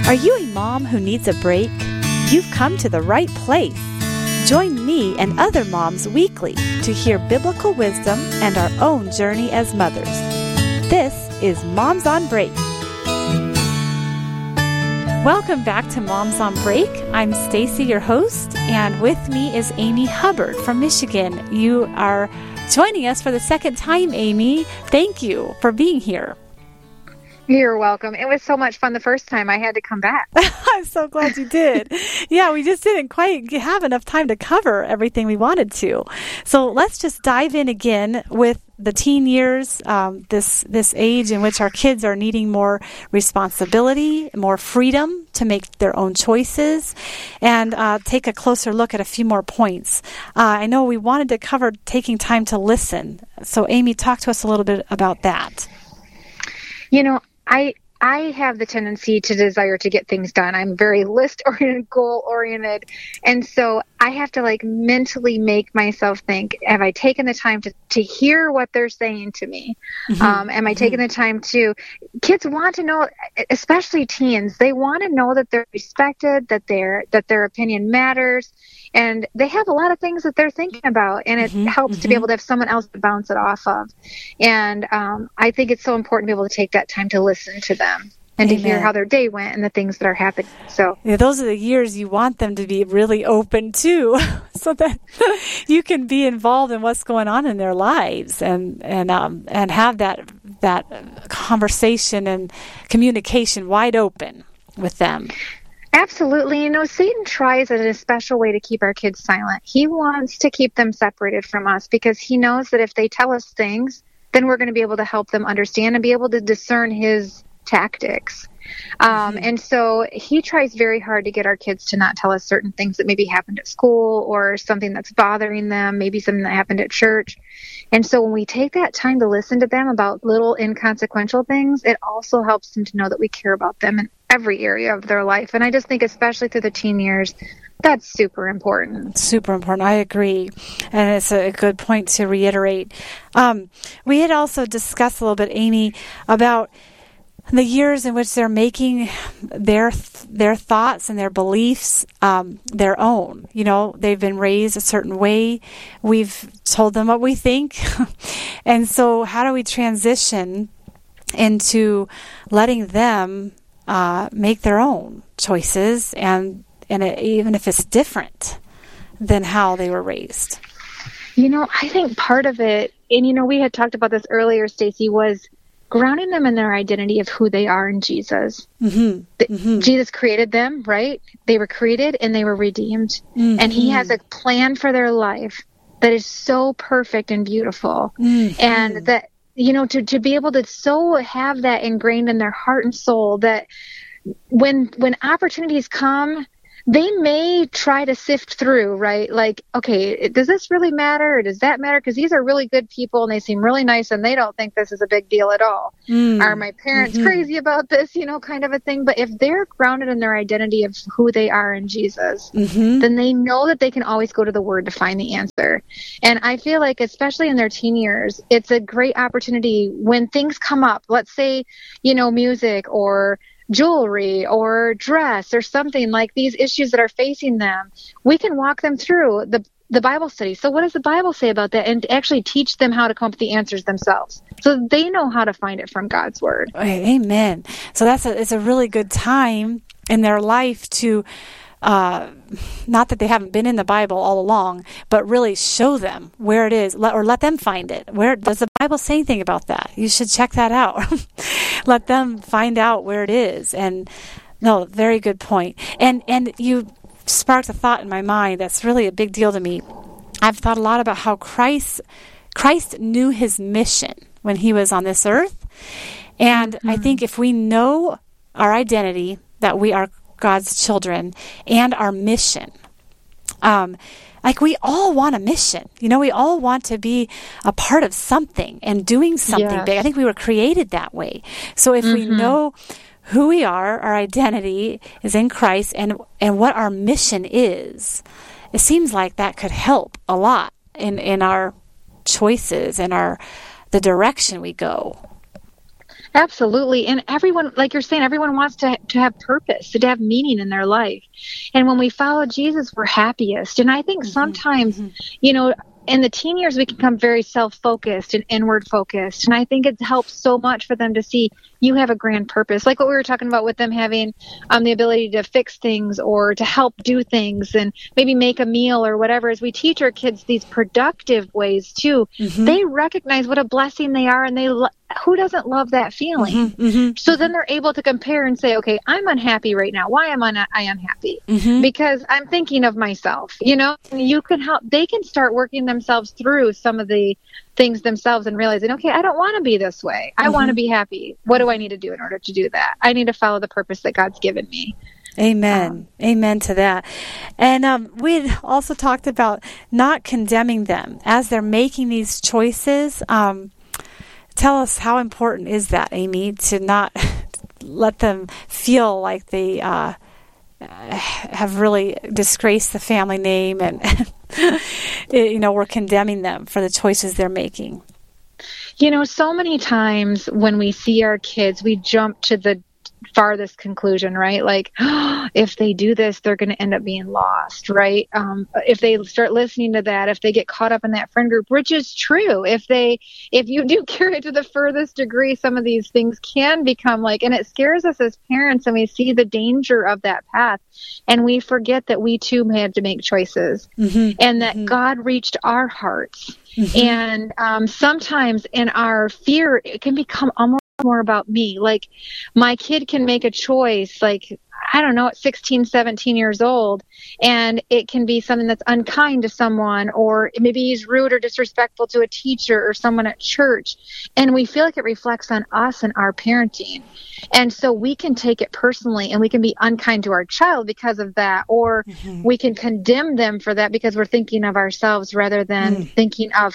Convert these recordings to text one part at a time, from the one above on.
Are you a mom who needs a break? You've come to the right place. Join me and other moms weekly to hear biblical wisdom and our own journey as mothers. This is Moms on Break. Welcome back to Moms on Break. I'm Stacy, your host, and with me is Amy Hubbard from Michigan. You are joining us for the second time, Amy. Thank you for being here. You're welcome. It was so much fun the first time. I had to come back. I'm so glad you did. Yeah, we just didn't quite have enough time to cover everything we wanted to. So let's just dive in again with the teen years, this age in which our kids are needing more responsibility, more freedom to make their own choices, and take a closer look at a few more points. I know we wanted to cover taking time to listen. So Amy, talk to us a little bit about that. You know, I have the tendency to desire to get things done. I'm very list-oriented, goal-oriented. And so I have to mentally make myself think, have I taken the time to hear what they're saying to me? Mm-hmm. Am I taking the time to, kids want to know, especially teens, they want to know that they're respected, that their opinion matters. And they have a lot of things that they're thinking about, and it helps to be able to have someone else to bounce it off of. And I think it's so important to be able to take that time to listen to them and to hear how their day went and the things that are happening. So those are the years you want them to be really open to, so that you can be involved in what's going on in their lives and have that conversation and communication wide open with them. Absolutely. You know, Satan tries in a special way to keep our kids silent. He wants to keep them separated from us because he knows that if they tell us things, then we're going to be able to help them understand and be able to discern his tactics. And so he tries very hard to get our kids to not tell us certain things that maybe happened at school or something that's bothering them, maybe something that happened at church. And so when we take that time to listen to them about little inconsequential things, it also helps them to know that we care about them in every area of their life. And I just think especially through the teen years, that's super important. Super important. I agree. And it's a good point to reiterate. We had also discussed a little bit, Amy, about the years in which they're making their thoughts and their beliefs their own. You know, they've been raised a certain way. We've told them what we think. And so how do we transition into letting them make their own choices, and even if it's different than how they were raised? You know, I think part of it, and you know, we had talked about this earlier, Stacy, was grounding them in their identity of who they are in Jesus. Jesus created them, right? They were created and they were redeemed. And he has a plan for their life that is so perfect and beautiful. And that, you know, to be able to so have that ingrained in their heart and soul that when opportunities come, they may try to sift through, right? Like, okay, does this really matter? Or does that matter? Because these are really good people and they seem really nice and they don't think this is a big deal at all. Are my parents crazy about this, you know, kind of a thing? But if they're grounded in their identity of who they are in Jesus, then they know that they can always go to the Word to find the answer. And I feel like, especially in their teen years, it's a great opportunity when things come up. Let's say, you know, music or jewelry or dress or something, like these issues that are facing them, we can walk them through the Bible study. So what does the Bible say about that? And actually teach them how to come up with the answers themselves, so they know how to find it from God's Word. Amen. So it's a really good time in their life to, not that they haven't been in the Bible all along, but really show them where it is, or let them find it. Where does the Bible say anything about that? You should check that out. Let them find out where it is. And no, very good point. And you sparked a thought in my mind that's really a big deal to me. I've thought a lot about how Christ knew his mission when he was on this earth. And I think if we know our identity, that we are God's children, and our mission, like we all want a mission. You know, we all want to be a part of something and doing something big. I think we were created that way. So if we know who we are, our identity is in Christ, and what our mission is, it seems like that could help a lot in our choices and the direction we go. Absolutely. And everyone, like you're saying, everyone wants to have purpose, to have meaning in their life. And when we follow Jesus, we're happiest. And I think sometimes, you know, in the teen years, we can become very self-focused and inward focused. And I think it helps so much for them to see you have a grand purpose, like what we were talking about with them having the ability to fix things or to help do things and maybe make a meal or whatever. As we teach our kids these productive ways too, they recognize what a blessing they are, and who doesn't love that feeling? So then they're able to compare and say, okay, I'm unhappy right now. Why am I unhappy? Because I'm thinking of myself, you know. You can help. They can start working themselves through some of the things themselves and realizing, okay, I don't want to be this way. I want to be happy. What do I need to do in order to do that? I need to follow the purpose that God's given me. Amen. Amen to that. And we had also talked about not condemning them as they're making these choices. Tell us, how important is that, Amy, to not let them feel like they have really disgraced the family name and, you know, we're condemning them for the choices they're making? You know, so many times when we see our kids, we jump to the farthest conclusion, right? Like, if they do this, they're going to end up being lost, right? If they start listening to that, if they get caught up in that friend group, which is true, if you do carry it to the furthest degree, some of these things can become like, and it scares us as parents, and we see the danger of that path, and we forget that we too had to make choices, and that God reached our hearts. And sometimes in our fear, it can become almost more about me. Like, my kid can make a choice, like, I don't know, at 16, 17 years old, and it can be something that's unkind to someone, or maybe he's rude or disrespectful to a teacher or someone at church, and we feel like it reflects on us and our parenting. And so we can take it personally, and we can be unkind to our child because of that, or we can condemn them for that because we're thinking of ourselves rather than thinking of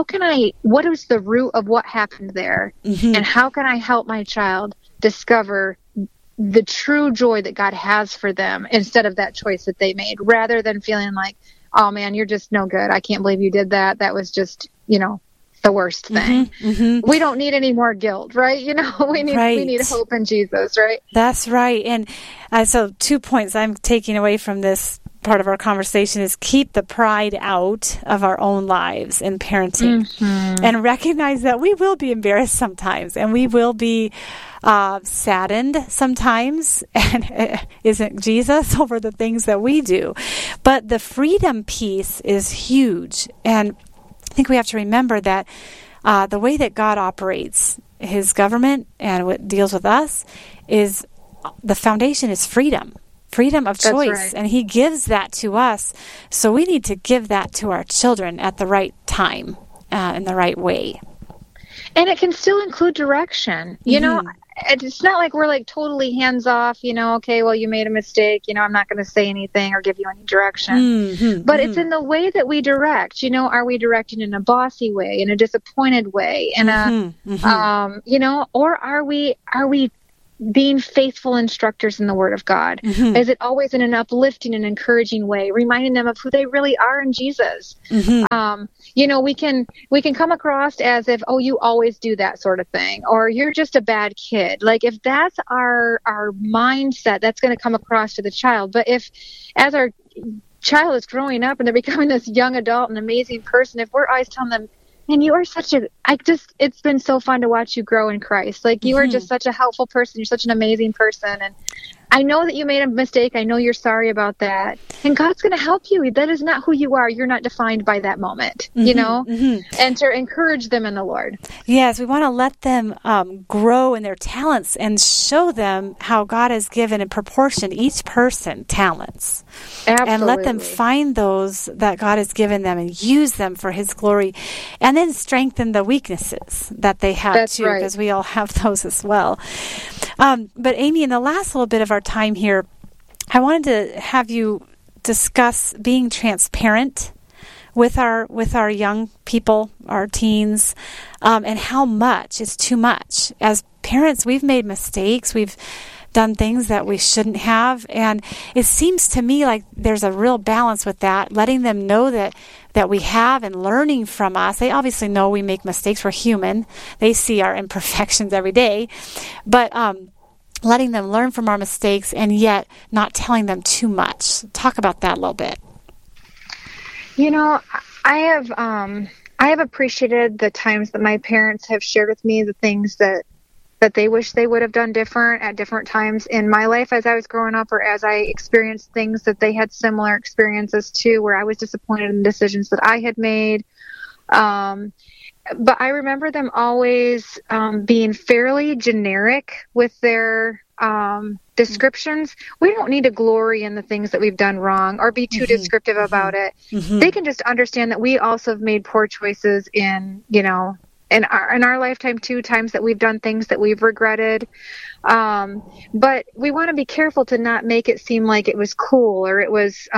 what is the root of what happened there, and how can I help my child discover the true joy that God has for them instead of that choice that they made, rather than feeling like, oh man, you're just no good. I can't believe you did that. That was just, you know, the worst thing. We don't need any more guilt, right? You know, we need hope in Jesus, right? That's right. And so 2 points I'm taking away from this part of our conversation is keep the pride out of our own lives in parenting, and recognize that we will be embarrassed sometimes, and we will be saddened sometimes, and isn't Jesus, over the things that we do. But the freedom piece is huge. And I think we have to remember that the way that God operates his government and what deals with us is the foundation is freedom of choice. Right. And he gives that to us. So we need to give that to our children at the right time, in the right way. And it can still include direction. You know, it's not like we're like totally hands off, you know, okay, well, you made a mistake, you know, I'm not going to say anything or give you any direction. But it's in the way that we direct. You know, are we directing in a bossy way, in a disappointed way, in a, you know, or are we being faithful instructors in the Word of God? Is it always in an uplifting and encouraging way, reminding them of who they really are in Jesus? You know, we can come across as if, oh, you always do that sort of thing, or you're just a bad kid. Like, if that's our mindset, that's going to come across to the child. But if, as our child is growing up and they're becoming this young adult, an amazing person, if we're always telling them, and you are it's been so fun to watch you grow in Christ. Like, you are just such a helpful person. You're such an amazing person. And I know that you made a mistake. I know you're sorry about that. And God's going to help you. That is not who you are. You're not defined by that moment, you know, and to encourage them in the Lord. Yes, we want to let them grow in their talents and show them how God has given in proportion each person talents. Absolutely. And let them find those that God has given them and use them for his glory, and then strengthen the weaknesses that they have. That's too, right. Because we all have those as well. But Amy, in the last little bit of our time here, I wanted to have you discuss being transparent with our young people, our teens, and how much is too much. As parents, we've made mistakes. We've done things that we shouldn't have. And it seems to me like there's a real balance with that, letting them know that that we have and learning from us. They obviously know we make mistakes. We're human. They see our imperfections every day. But letting them learn from our mistakes and yet not telling them too much. Talk about that a little bit. I have appreciated the times that my parents have shared with me the things that they wish they would have done different at different times in my life as I was growing up, or as I experienced things that they had similar experiences to, where I was disappointed in decisions that I had made. But I remember them always being fairly generic with their descriptions. We don't need to glory in the things that we've done wrong or be too descriptive about it. They can just understand that we also have made poor choices in our lifetime too, times that we've done things that we've regretted. But we want to be careful to not make it seem like it was cool, or it was,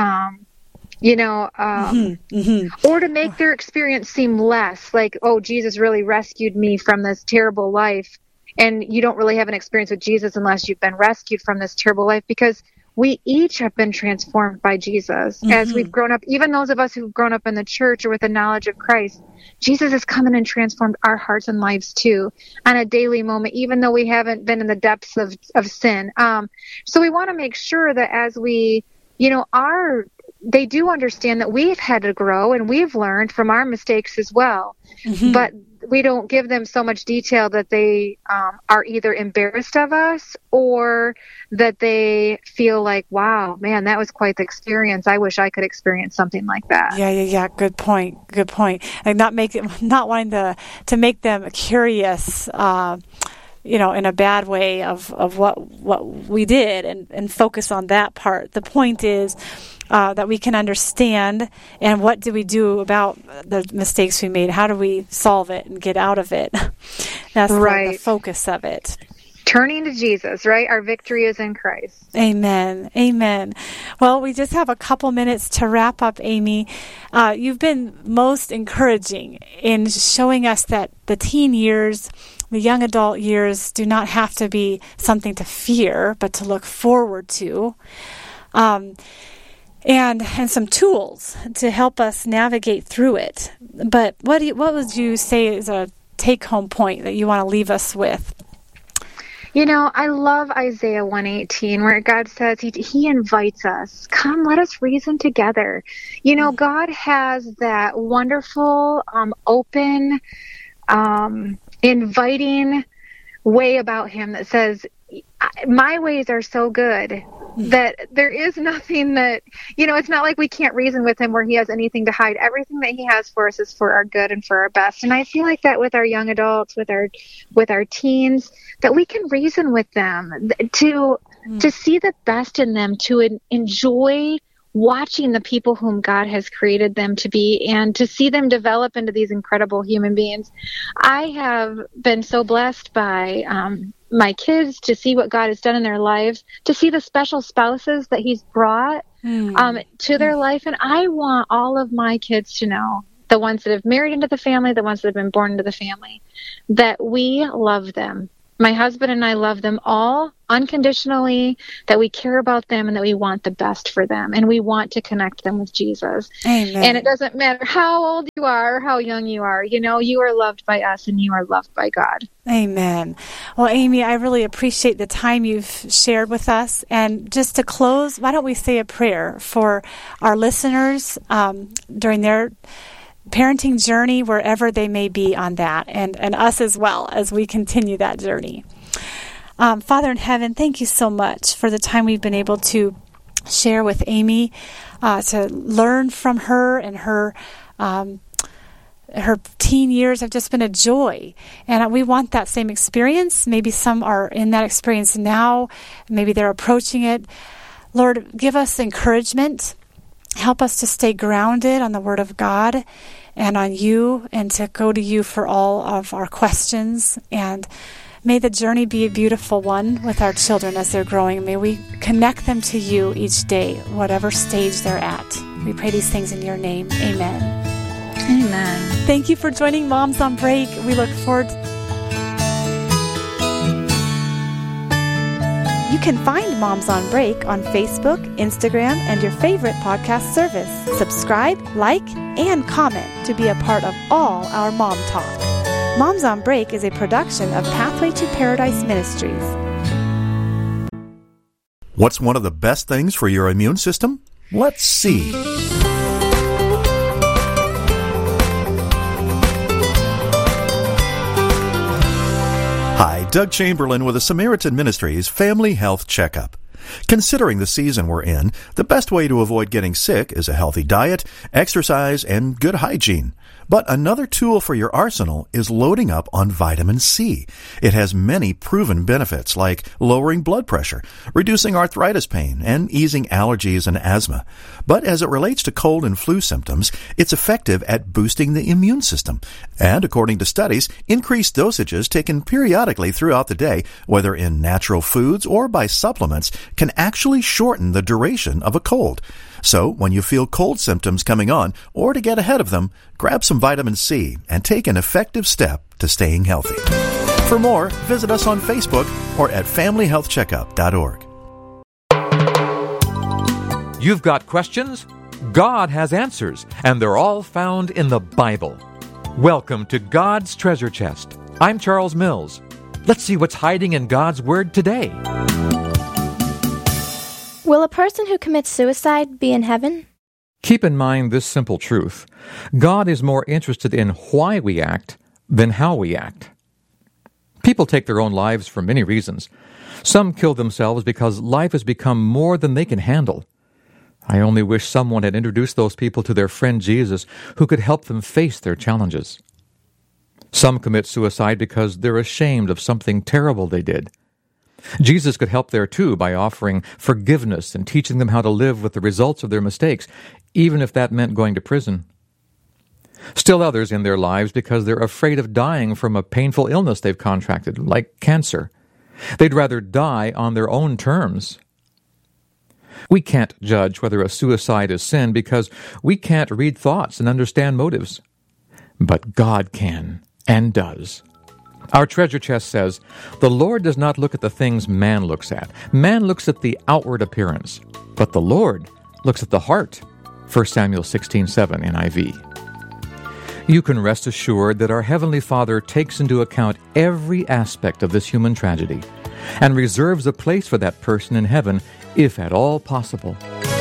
or to make their experience seem less like, oh, Jesus really rescued me from this terrible life. And you don't really have an experience with Jesus unless you've been rescued from this terrible life, because we each have been transformed by Jesus as we've grown up. Even those of us who've grown up in the church or with the knowledge of Christ, Jesus has come in and transformed our hearts and lives too on a daily moment, even though we haven't been in the depths of sin. So we want to make sure that as we, they do understand that we've had to grow and we've learned from our mistakes as well. But we don't give them so much detail that they are either embarrassed of us or that they feel like, wow, man, that was quite the experience. I wish I could experience something like that. Yeah. Good point. And not wanting to make them curious, in a bad way of what we did, and focus on that part. The point is that we can understand, and what do we do about the mistakes we made? How do we solve it and get out of it? That's right. The focus of it. Turning to Jesus, right? Our victory is in Christ. Amen. Well, we just have a couple minutes to wrap up, Amy. You've been most encouraging in showing us that the teen years, the young adult years, do not have to be something to fear, but to look forward to. And some tools to help us navigate through it. But what would you say is a take-home point that you want to leave us with? I love Isaiah 1:18, where God says he invites us, come, let us reason together. God has that wonderful, open, inviting way about him that says, my ways are so good that there is nothing that, it's not like we can't reason with him where he has anything to hide. Everything that he has for us is for our good and for our best. And I feel like that with our young adults, with our teens, that we can reason with them to see the best in them, to enjoy watching the people whom God has created them to be, and to see them develop into these incredible human beings. I have been so blessed by my kids to see what God has done in their lives, to see the special spouses that he's brought to their life. And I want all of my kids to know, the ones that have married into the family, the ones that have been born into the family, that we love them. My husband and I love them all unconditionally, that we care about them and that we want the best for them, and we want to connect them with Jesus. Amen. And it doesn't matter how old you are or how young you are. You are loved by us and you are loved by God. Amen. Well, Amy, I really appreciate the time you've shared with us. And just to close, why don't we say a prayer for our listeners during their parenting journey, wherever they may be on that, and us as well as we continue that journey. Father in heaven, thank you so much for the time we've been able to share with Amy, to learn from her, and her teen years have just been a joy. And we want that same experience. Maybe some are in that experience now. Maybe they're approaching it. Lord, give us encouragement. Help us to stay grounded on the Word of God and on you, and to go to you for all of our questions. And may the journey be a beautiful one with our children as they're growing. May we connect them to you each day, whatever stage they're at. We pray these things in your name. Amen. Amen. Thank you for joining Moms on Break. We look forward to... You can find Moms on Break on Facebook, Instagram, and your favorite podcast service. Subscribe, like, and comment to be a part of all our Mom Talk. Moms on Break is a production of Pathway to Paradise Ministries. What's one of the best things for your immune system? Let's see. Hi, Doug Chamberlain with the Samaritan Ministries Family Health Checkup. Considering the season we're in, the best way to avoid getting sick is a healthy diet, exercise, and good hygiene. But another tool for your arsenal is loading up on vitamin C. It has many proven benefits like lowering blood pressure, reducing arthritis pain, and easing allergies and asthma. But as it relates to cold and flu symptoms, it's effective at boosting the immune system. And according to studies, increased dosages taken periodically throughout the day, whether in natural foods or by supplements, can actually shorten the duration of a cold. So, when you feel cold symptoms coming on, or to get ahead of them, grab some vitamin C and take an effective step to staying healthy. For more, visit us on Facebook or at familyhealthcheckup.org. You've got questions? God has answers, and they're all found in the Bible. Welcome to God's Treasure Chest. I'm Charles Mills. Let's see what's hiding in God's Word today. Will a person who commits suicide be in heaven? Keep in mind this simple truth. God is more interested in why we act than how we act. People take their own lives for many reasons. Some kill themselves because life has become more than they can handle. I only wish someone had introduced those people to their friend Jesus, who could help them face their challenges. Some commit suicide because they're ashamed of something terrible they did. Jesus could help there too by offering forgiveness and teaching them how to live with the results of their mistakes, even if that meant going to prison. Still others in their lives because they're afraid of dying from a painful illness they've contracted, like cancer. They'd rather die on their own terms. We can't judge whether a suicide is sin because we can't read thoughts and understand motives. But God can and does. Our treasure chest says, "The Lord does not look at the things man looks at. Man looks at the outward appearance, but the Lord looks at the heart." 1 Samuel 16:7 NIV. You can rest assured that our Heavenly Father takes into account every aspect of this human tragedy and reserves a place for that person in heaven, if at all possible.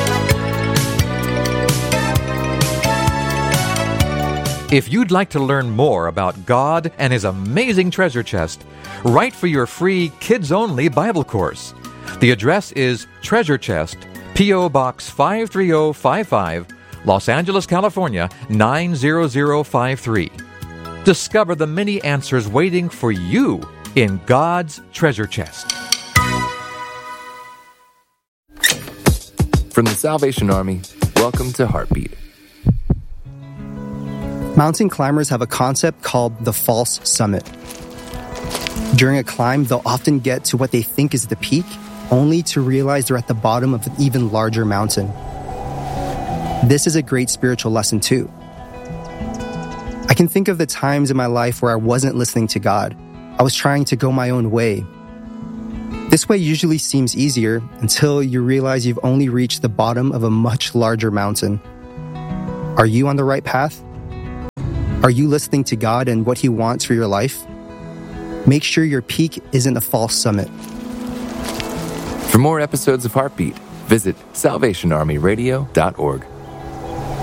If you'd like to learn more about God and His amazing treasure chest, write for your free kids-only Bible course. The address is Treasure Chest, P.O. Box 53055, Los Angeles, California, 90053. Discover the many answers waiting for you in God's treasure chest. From the Salvation Army, welcome to Heartbeat. Mountain climbers have a concept called the false summit. During a climb, they'll often get to what they think is the peak, only to realize they're at the bottom of an even larger mountain. This is a great spiritual lesson too. I can think of the times in my life where I wasn't listening to God. I was trying to go my own way. This way usually seems easier until you realize you've only reached the bottom of a much larger mountain. Are you on the right path? Are you listening to God and what He wants for your life? Make sure your peak isn't a false summit. For more episodes of Heartbeat, visit salvationarmyradio.org.